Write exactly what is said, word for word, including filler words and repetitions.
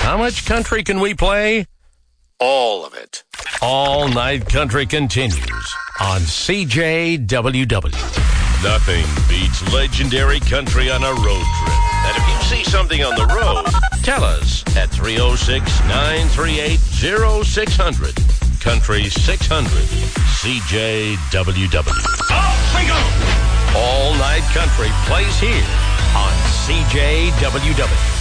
How much country can we play? All of it. All Night Country continues on C J W W. Nothing beats legendary country on a road trip. And if you see something on the road, tell us at three oh six, nine three eight, oh six hundred. Country six hundred. C J W W. Off we go! All Night Country plays here on C J W W.